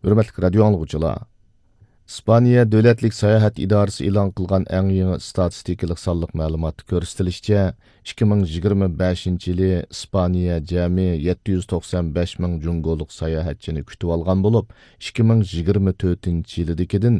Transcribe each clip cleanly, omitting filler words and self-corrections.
Hürmetlik radio anlıqçılar. İspaniya Dövlətlik Sayahat İdarəsi elan qılğan ən yeni statistikалық sallıq məlumatı göstərilishicha 2025 yılı İspaniya cəmi 795 min cungoluq sayahatchini kütüb alğan olub, 2024 yılıdakidən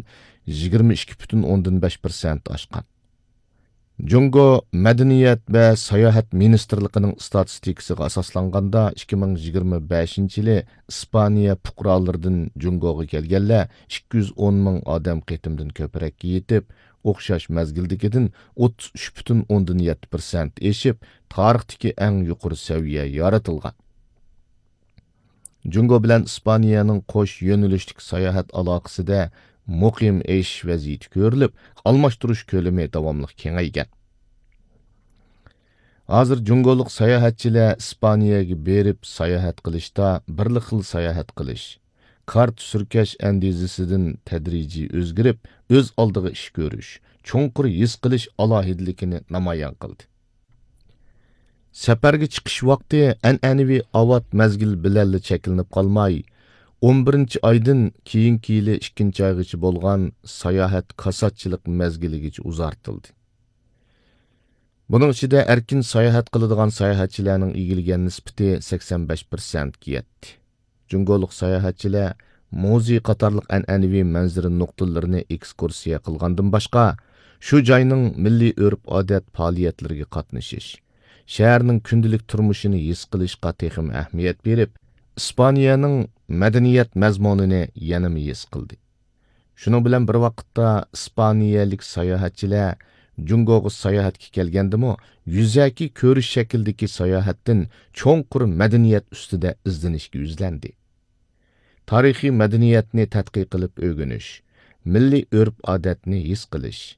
22,5% aşqan. Jungo Madaniyat ve Sayahat Ministerliğinin statistikasiga asaslanganda 2025 yılı İspaniya fuqarolarından Jungoga kelganlar 210 ming odam qitimdan ko'proq yetib, o'xshash mezgildagidan 33,7% eshib, tarixdagi eng yuqori saviya yaratilgan. Jungo bilan Ispaniyaning qo'sh yo'nalishlik sayohat aloqasida muqim eshish vaziyati ko'rilib, almashtirish ko'lami davomli kengaygan. Hozir jungoluq sayohatchilar Ispaniyaga berib sayohat qilishda bir xil sayohat qilish, kart surkash andizasidan tadrijiy o'zgarib, o'z oldiga ish ko'rish, chunqur his qilish alohidligini namoyon qildi. Safarga chiqish vaqti an'anaviy avat mezgil bilan cheklanib qolmay, 11 oydan keyingi yili 2 oygacha bo'lgan sayohat kasatchilik mezgiligacha uzartildi. Bunun içinde erkin sayahat qiladigan sayahatchilarning egilgan nisbati 85% ga yetdi. Jungoluq sayahatchilar muzey qatorliq an'anaviy manzara nuqtalarini ekskursiya qilgandan boshqa, shu joyning milliy urf-odat faoliyatlariga qatnashish, shaharning kundalik turmushini his qilishga texim ahamiyat berib, Ispaniyaning madaniyat mazmunini yanama his qildi. Shuning bilan bir vaqtda ispaniyalik sayohatchilar Jungoga sayohatga kelgandimi, yuzaki ko'rish shakldagi sayohatdan cho'nqur madaniyat ustida izlanishga yuzlandi. Tarixiy madaniyatni tadqiq qilib o'rganish, milliy urf-odatni his qilish,